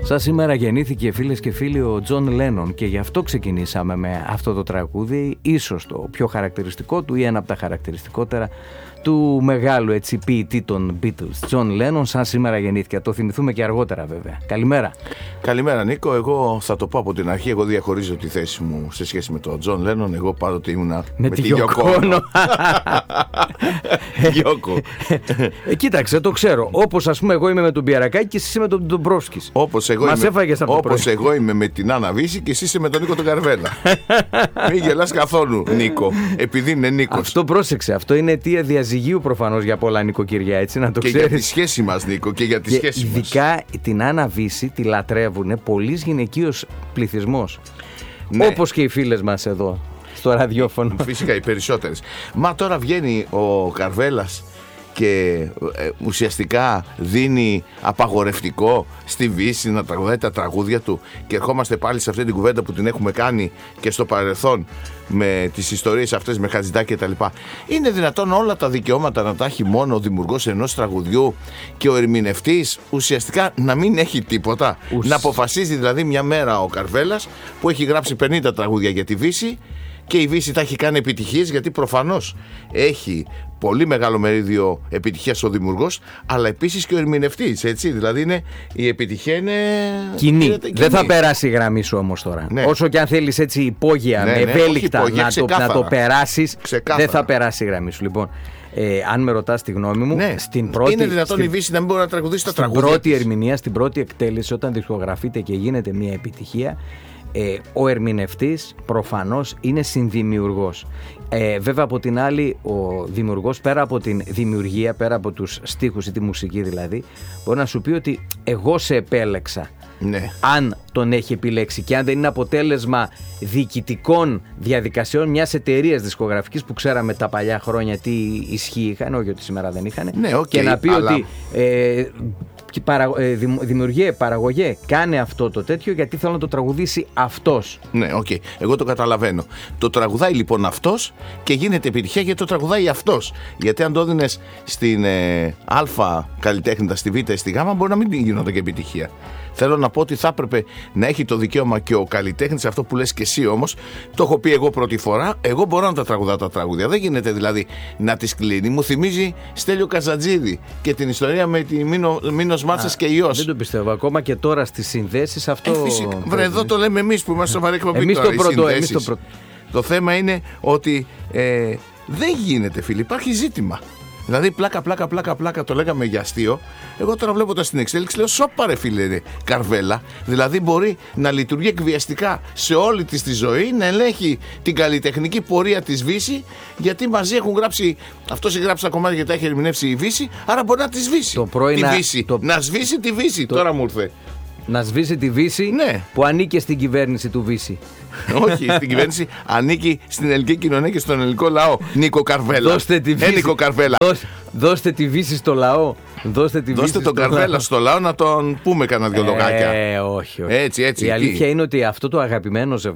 Σαν σήμερα γεννήθηκε, φίλες και φίλοι, ο Τζον Λένον και γι' αυτό ξεκινήσαμε με αυτό το τραγούδι, ίσως το πιο χαρακτηριστικό του ή ένα από τα χαρακτηριστικότερα του μεγάλου έτσι ποιητή των Beatles, John Lennon. Σαν σήμερα γεννήθηκε. Το θυμηθούμε και αργότερα βέβαια. Καλημέρα. Καλημέρα Νίκο. Εγώ θα το πω από την αρχή. Εγώ διαχωρίζω τη θέση μου σε σχέση με τον John Lennon. Εγώ πάντοτε ήμουνα με τη Γιώκο. Γιώκο. Κοίταξε, το ξέρω. Όπως ας πούμε εγώ είμαι με τον Πιερακάκη και εσύ είσαι με τον Ντομπρόφσκης. Όπως εγώ είμαι με την Άννα Βύση και εσύ είσαι με τον Νίκο τον Καρβέλα. Μην γελάς καθόλου Νίκο, επειδή είναι Νίκος. Αυτό πρόσεξε. Αυτό είναι αιτία διαζυγίου προφανώς για πολλά νοικοκυριά, έτσι να το και ξέρεις. Για τη σχέση μας Νίκο, και για τη σχέση μας. Ειδικά την Άννα Βύση τη λατρεύουν πολλής γυναικείος πληθυσμός. Ναι. Όπως και οι φίλες μας εδώ στο ραδιόφωνο. Φυσικά οι περισσότερες. Μα τώρα βγαίνει ο Καρβέλας και ουσιαστικά δίνει απαγορευτικό στη Βύση να τραγουδάει τα τραγούδια του, και ερχόμαστε πάλι σε αυτή την κουβέντα που την έχουμε κάνει και στο παρελθόν με τις ιστορίες αυτές με Χατζηδάκη και τα λοιπά. Είναι δυνατόν όλα τα δικαιώματα να τα έχει μόνο ο δημιουργός ενός τραγουδιού και ο ερμηνευτής ουσιαστικά να μην έχει τίποτα? Να αποφασίζει δηλαδή μια μέρα ο Καρβέλας που έχει γράψει 50 τραγούδια για τη Βύση και η Βύση τα έχει κάνει επιτυχίες, γιατί προφανώς έχει πολύ μεγάλο μερίδιο επιτυχίας ο δημιουργός, αλλά επίσης και ο ερμηνευτής, έτσι. Δηλαδή η επιτυχία είναι κοινή. Δεν θα περάσει η γραμμή σου όμως τώρα. Ναι. Όσο και αν θέλεις έτσι υπόγεια, με ευέλικτα να το περάσεις, δεν θα περάσει η γραμμή σου. Λοιπόν, αν με ρωτάς τη γνώμη μου, ναι. Είναι δυνατόν η Βύση να μην μπορεί να τραγουδήσει τα τραγούδια? Στην πρώτη ερμηνεία, στην πρώτη εκτέλεση, όταν δισκογραφείται και γίνεται μια επιτυχία, ο ερμηνευτής προφανώς είναι συνδημιουργός. Βέβαια από την άλλη ο δημιουργός, πέρα από την δημιουργία, πέρα από τους στίχους ή τη μουσική δηλαδή, μπορεί να σου πει ότι εγώ σε επέλεξα. Ναι. Αν τον έχει επιλέξει και αν δεν είναι αποτέλεσμα διοικητικών διαδικασιών μιας εταιρείας δισκογραφικής που ξέραμε τα παλιά χρόνια τι ισχύ είχαν, όχι ότι σήμερα δεν είχαν, ναι, okay, και να πει ότι δημιουργέ, παραγωγέ, κάνε αυτό το τέτοιο γιατί θέλω να το τραγουδήσει αυτός. Ναι, οκ. Εγώ το καταλαβαίνω. Το τραγουδάει λοιπόν αυτός και γίνεται επιτυχία γιατί το τραγουδάει αυτός. Γιατί αν το έδινες στην Α καλλιτέχνητα, στη Β ή στη Γ, μπορεί να μην γινόταν και επιτυχία. Θέλω να πω ότι θα έπρεπε να έχει το δικαίωμα και ο καλλιτέχνης, αυτό που λες και εσύ όμως, το έχω πει εγώ πρώτη φορά, εγώ μπορώ να τα τραγουδάω τα τραγούδια. Δεν γίνεται δηλαδή να τις κλείνει. Μου θυμίζει Στέλιο Καζατζίδη και την ιστορία με τη Μήνος Μάτσας και Υιός. Δεν το πιστεύω. Ακόμα και τώρα στις συνδέσεις αυτό. Βρε, εδώ το λέμε εμείς που είμαστε σοβαρή εκπομπή. Εμείς το πρώτο. Το θέμα είναι ότι δεν γίνεται, φίλοι. Υπάρχει ζήτημα. Δηλαδή πλάκα, το λέγαμε για αστείο. Εγώ τώρα βλέποντας την εξέλιξη λέω σώπα ρε φίλε Καρβέλα. Δηλαδή μπορεί να λειτουργεί εκβιαστικά σε όλη της τη ζωή, να ελέγχει την καλλιτεχνική πορεία της Βύση, γιατί μαζί έχουν γράψει, αυτός έχει γράψει τα κομμάτια και τα έχει ερμηνεύσει η Βύση, άρα μπορεί να τη σβήσει τη Βύση. Να σβήσει τη Βύση, τώρα μου ήρθε. Να σβήσει τη Βύση, ναι, που ανήκει στην κυβέρνηση του Βύση. Όχι, στην κυβέρνηση ανήκει στην ελληνική κοινωνία και στον ελληνικό λαό. Νίκο Καρβέλα. Δώστε τη Βύση. Νίκο Καρβέλα. Δώστε τη Βύση στο λαό. Δώστε τον Καρβέλα στο λαό να τον πούμε κανένα δυο λογάκια. Όχι. Έτσι. Η αλήθεια είναι ότι αυτό το αγαπημένο ζευγάρι